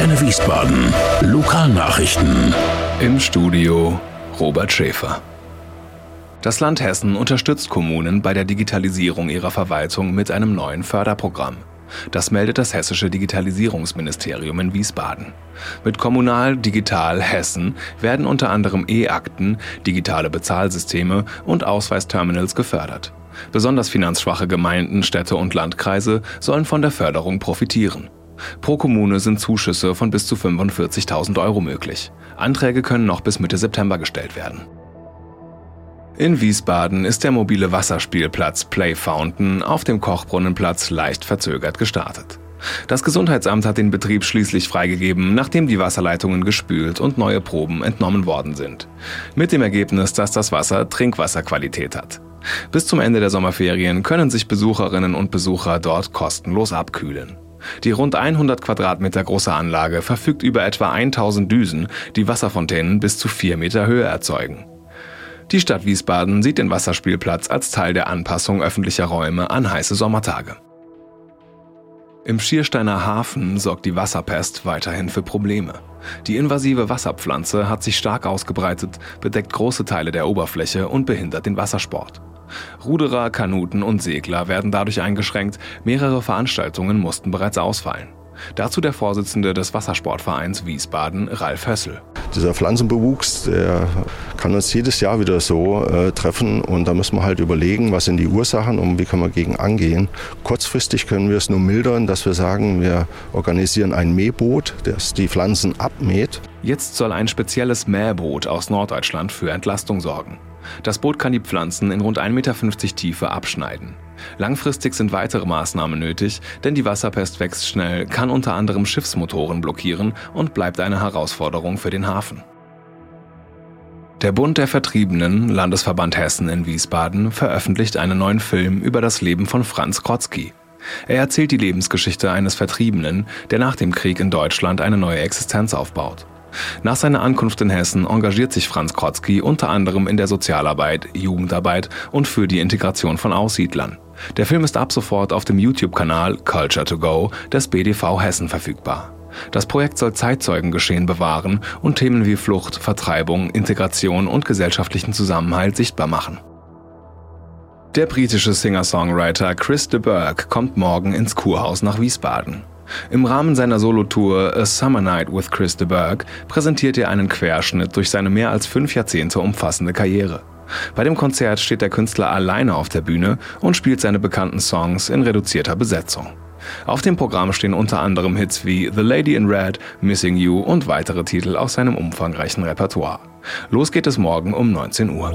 Antenne Wiesbaden. Lokalnachrichten. Im Studio Robert Schäfer. Das Land Hessen unterstützt Kommunen bei der Digitalisierung ihrer Verwaltung mit einem neuen Förderprogramm. Das meldet das Hessische Digitalisierungsministerium in Wiesbaden. Mit Kommunal Digital Hessen werden unter anderem E-Akten, digitale Bezahlsysteme und Ausweisterminals gefördert. Besonders finanzschwache Gemeinden, Städte und Landkreise sollen von der Förderung profitieren. Pro Kommune sind Zuschüsse von bis zu 45.000 € möglich. Anträge können noch bis Mitte September gestellt werden. In Wiesbaden ist der mobile Wasserspielplatz Play Fountain auf dem Kochbrunnenplatz leicht verzögert gestartet. Das Gesundheitsamt hat den Betrieb schließlich freigegeben, nachdem die Wasserleitungen gespült und neue Proben entnommen worden sind. Mit dem Ergebnis, dass das Wasser Trinkwasserqualität hat. Bis zum Ende der Sommerferien können sich Besucherinnen und Besucher dort kostenlos abkühlen. Die rund 100 Quadratmeter große Anlage verfügt über etwa 1000 Düsen, die Wasserfontänen bis zu 4 Meter Höhe erzeugen. Die Stadt Wiesbaden sieht den Wasserspielplatz als Teil der Anpassung öffentlicher Räume an heiße Sommertage. Im Schiersteiner Hafen sorgt die Wasserpest weiterhin für Probleme. Die invasive Wasserpflanze hat sich stark ausgebreitet, bedeckt große Teile der Oberfläche und behindert den Wassersport. Ruderer, Kanuten und Segler werden dadurch eingeschränkt, mehrere Veranstaltungen mussten bereits ausfallen. Dazu der Vorsitzende des Wassersportvereins Wiesbaden, Ralf Hössel. Dieser Pflanzenbewuchs, der kann uns jedes Jahr wieder so treffen und da müssen wir halt überlegen, was sind die Ursachen und wie kann man gegen angehen. Kurzfristig können wir es nur mildern, dass wir sagen, wir organisieren ein Mähboot, das die Pflanzen abmäht. Jetzt soll ein spezielles Mähboot aus Norddeutschland für Entlastung sorgen. Das Boot kann die Pflanzen in rund 1,50 Meter Tiefe abschneiden. Langfristig sind weitere Maßnahmen nötig, denn die Wasserpest wächst schnell, kann unter anderem Schiffsmotoren blockieren und bleibt eine Herausforderung für den Hafen. Der Bund der Vertriebenen, Landesverband Hessen in Wiesbaden, veröffentlicht einen neuen Film über das Leben von Franz Krotzki. Er erzählt die Lebensgeschichte eines Vertriebenen, der nach dem Krieg in Deutschland eine neue Existenz aufbaut. Nach seiner Ankunft in Hessen engagiert sich Franz Krotzki unter anderem in der Sozialarbeit, Jugendarbeit und für die Integration von Aussiedlern. Der Film ist ab sofort auf dem YouTube-Kanal Culture to Go des BDV Hessen verfügbar. Das Projekt soll Zeitzeugengeschehen bewahren und Themen wie Flucht, Vertreibung, Integration und gesellschaftlichen Zusammenhalt sichtbar machen. Der britische Singer-Songwriter Chris de Burgh kommt morgen ins Kurhaus nach Wiesbaden. Im Rahmen seiner Solotour A Summer Night with Chris de Burgh präsentiert er einen Querschnitt durch seine mehr als 5 Jahrzehnte umfassende Karriere. Bei dem Konzert steht der Künstler alleine auf der Bühne und spielt seine bekannten Songs in reduzierter Besetzung. Auf dem Programm stehen unter anderem Hits wie The Lady in Red, Missing You und weitere Titel aus seinem umfangreichen Repertoire. Los geht es morgen um 19 Uhr.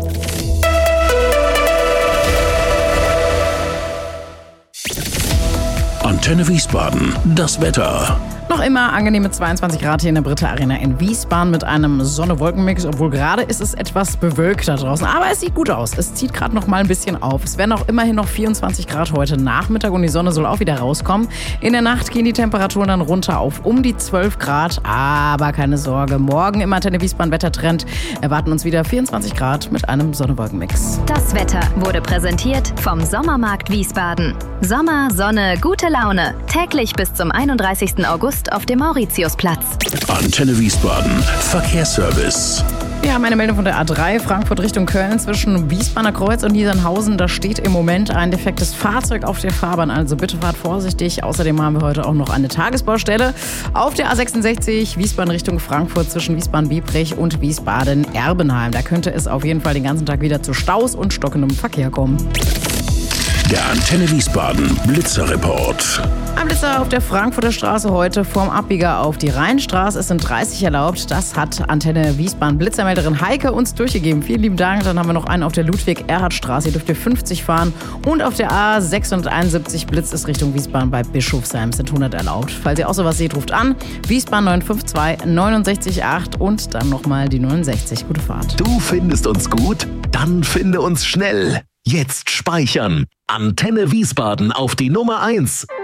Antenne Wiesbaden. Das Wetter. Noch immer angenehme 22 Grad hier in der Britta Arena in Wiesbaden mit einem Sonne-Wolken-Mix, obwohl gerade ist es etwas bewölkt da draußen. Aber es sieht gut aus. Es zieht gerade noch mal ein bisschen auf. Es werden auch immerhin noch 24 Grad heute Nachmittag und die Sonne soll auch wieder rauskommen. In der Nacht gehen die Temperaturen dann runter auf um die 12 Grad. Aber keine Sorge, morgen im Antenne Wiesbaden Wettertrend erwarten uns wieder 24 Grad mit einem Sonne-Wolken-Mix. Das Wetter wurde präsentiert vom Sommermarkt Wiesbaden. Sommer, Sonne, gute Laune. Täglich bis zum 31. August auf dem Mauritiusplatz. Antenne Wiesbaden. Verkehrsservice. Wir haben eine Meldung von der A3 Frankfurt Richtung Köln zwischen Wiesbadener Kreuz und Niedernhausen. Da steht im Moment ein defektes Fahrzeug auf der Fahrbahn, also bitte fahrt vorsichtig. Außerdem haben wir heute auch noch eine Tagesbaustelle auf der A66 Wiesbaden Richtung Frankfurt zwischen Wiesbaden-Biebrich und Wiesbaden-Erbenheim. Da könnte es auf jeden Fall den ganzen Tag wieder zu Staus und stockendem Verkehr kommen. Der Antenne Wiesbaden Blitzerreport. Ein Blitzer auf der Frankfurter Straße heute vorm Abbieger auf die Rheinstraße. Es sind 30 erlaubt. Das hat Antenne Wiesbaden Blitzermelderin Heike uns durchgegeben. Vielen lieben Dank. Dann haben wir noch einen auf der Ludwig-Erhard-Straße. Hier dürft ihr 50 fahren. Und auf der A671 blitzt es Richtung Wiesbaden bei Bischofsheim. Es sind 100 erlaubt. Falls ihr auch sowas seht, ruft an. Wiesbaden 952 69 8 und dann nochmal die 69. Gute Fahrt. Du findest uns gut? Dann finde uns schnell. Jetzt speichern. Antenne Wiesbaden auf die Nummer 1.